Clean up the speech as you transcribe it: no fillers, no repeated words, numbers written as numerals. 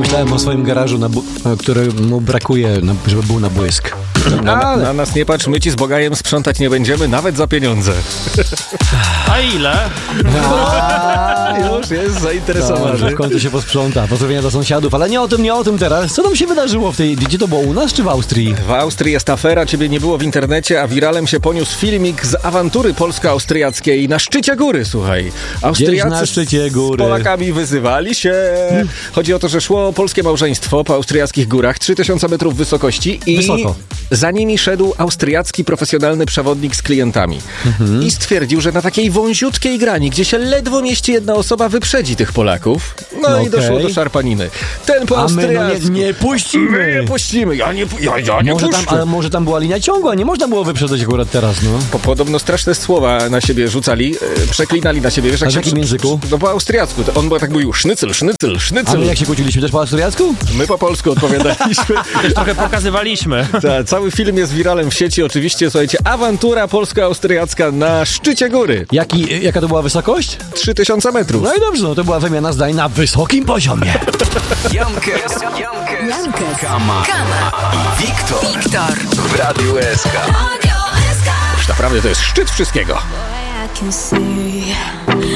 Myślałem o swoim garażu, któremu brakuje, żeby był na błysk. Na nas nie patrz, my ci z Bogajem sprzątać nie będziemy, nawet za pieniądze. A ile? Już jest zainteresowany. W końcu się posprząta. Pozdrowienia dla sąsiadów, ale nie o tym teraz. Co tam się wydarzyło gdzie to było, u nas czy w Austrii? W Austrii jest afera, ciebie nie było w internecie, a wiralem się poniósł filmik z awantury polsko-austriackiej na szczycie góry, słuchaj. Austriacy na szczycie góry. Z Polakami wyzywali się. Chodzi o to, że szło polskie małżeństwo po austriackich górach, 3000 metrów wysokości i wysoko. Za nimi szedł austriacki profesjonalny przewodnik z klientami. I stwierdził, że na takiej wąziutkiej grani, gdzie się ledwo mieści jedna osoba, wyprzedzi tych Polaków. No i doszło do szarpaniny. Ten po austriacku. Nie puścimy. My nie puścimy. Ja nie puszczę. Ale może tam była linia ciągła, nie można było wyprzedzać akurat teraz, no. Podobno straszne słowa na siebie rzucali, przeklinali na siebie. Wiesz, w jakim języku? No po austriacku. On tak mówił sznycel. A my jak się kłóciliśmy, też po austriacku? My po polsku odpowiadaliśmy. Też trochę pokazywaliśmy. Cały film jest wiralem w sieci, oczywiście, słuchajcie, awantura polsko-austriacka na szczycie góry. Jaka to była wysokość? 3000 metrów. No i dobrze, to była wymiana zdań na wysokim poziomie. Jankes, Kama i Wiktor w Radiu SK. Naprawdę to jest szczyt wszystkiego.